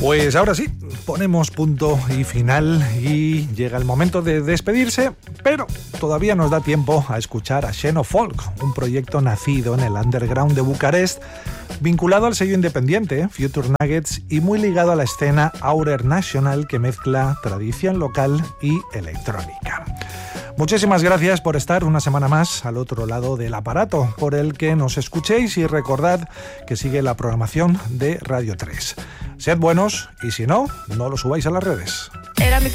Pues ahora sí, ponemos punto y final y llega el momento de despedirse, pero todavía nos da tiempo a escuchar a Xenofolk, un proyecto nacido en el underground de Bucarest, vinculado al sello independiente Future Nuggets y muy ligado a la escena Outer National, que mezcla tradición local y electrónica. Muchísimas gracias por estar una semana más al otro lado del aparato por el que nos escuchéis, y recordad que sigue la programación de Radio 3. Sed buenos y si no, no lo subáis a las redes.